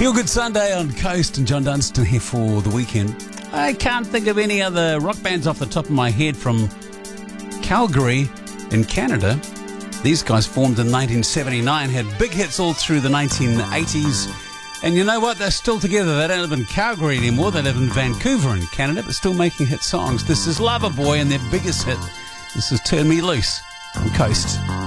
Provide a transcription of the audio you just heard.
Feel Good Sunday on Coast, and John Dunstan here for the weekend. I can't think of any other rock bands off the top of my head from Calgary in Canada. These guys formed in 1979, had big hits all through the 1980s. And you know what? They're still together. They don't live in Calgary anymore. They live in Vancouver in Canada, but still making hit songs. This is Loverboy and their biggest hit. This is Turn Me Loose on Coast.